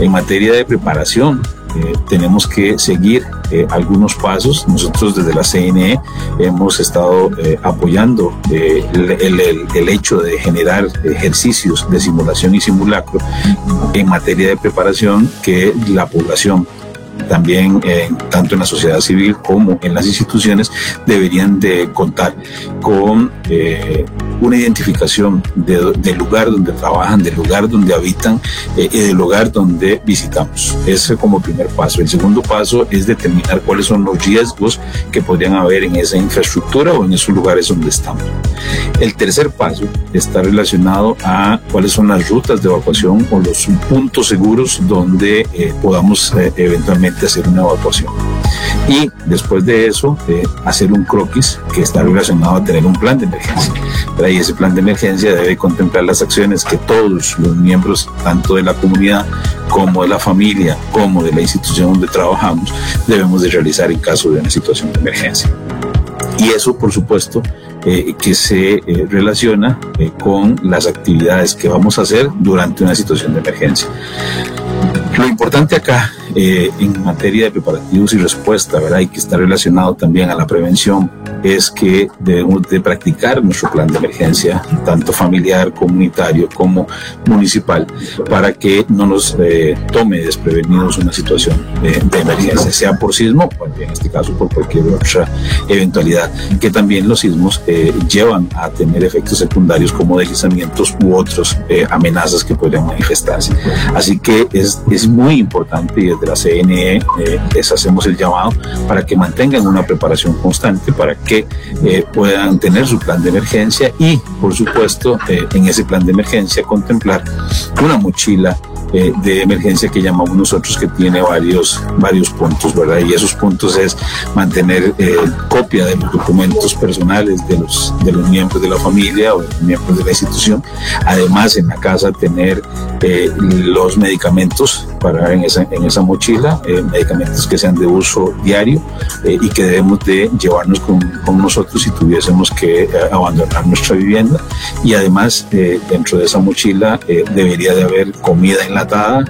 En materia de preparación, tenemos que seguir algunos pasos. Nosotros desde la CNE hemos estado apoyando el hecho de generar ejercicios de simulación y simulacro en materia de preparación que la población también, tanto en la sociedad civil como en las instituciones, deberían de contar con una identificación del lugar donde trabajan, del lugar donde habitan y del lugar donde visitamos. Ese como primer paso. El segundo paso es determinar cuáles son los riesgos que podrían haber en esa infraestructura o en esos lugares donde estamos. El tercer paso está relacionado a cuáles son las rutas de evacuación o los puntos seguros donde podamos eventualmente hacer una evacuación. Y después de eso, hacer un croquis que está relacionado a tener un plan de emergencia. Y ese plan de emergencia debe contemplar las acciones que todos los miembros, tanto de la comunidad como de la familia, como de la institución donde trabajamos, debemos de realizar en caso de una situación de emergencia. Y eso, por supuesto, que se relaciona con las actividades que vamos a hacer durante una situación de emergencia. Lo importante acá, en materia de preparativos y respuesta, ¿verdad? Y que está relacionado también a la prevención, es que debemos de practicar nuestro plan de emergencia, tanto familiar, comunitario como municipal, para que no nos tome desprevenidos una situación de emergencia, sea por sismo o en este caso por cualquier otra eventualidad, que también los sismos llevan a tener efectos secundarios como deslizamientos u otras amenazas que podrían manifestarse. Así que es muy importante, y desde la CNE les hacemos el llamado para que mantengan una preparación constante, para que puedan tener su plan de emergencia y, por supuesto, en ese plan de emergencia contemplar una mochila de emergencia que llamamos nosotros, que tiene varios puntos, ¿verdad? Y esos puntos es mantener copia de los documentos personales de los miembros de la familia o de los miembros de la institución. Además, en la casa tener los medicamentos en esa mochila, medicamentos que sean de uso diario y que debemos de llevarnos con nosotros si tuviésemos que abandonar nuestra vivienda. Y además, dentro de esa mochila debería de haber comida enlatada